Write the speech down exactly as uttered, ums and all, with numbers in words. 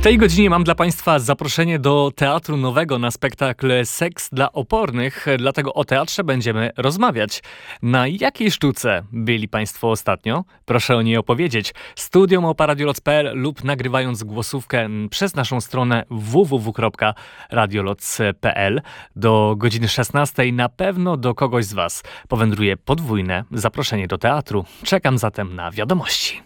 tej godzinie mam dla Państwa zaproszenie do Teatru Nowego na spektakl Seks dla opornych, dlatego o teatrze będziemy rozmawiać. Na jakiej sztuce byli Państwo ostatnio? Proszę o niej opowiedzieć. Studio małpa radioloc kropka p l lub nagrywając głosówkę przez naszą stronę w w w kropka radioloc kropka p l. Do godziny szesnastej na pewno do kogoś z Was powędruje podwójne zaproszenie do teatru. Czekam zatem na wiadomości.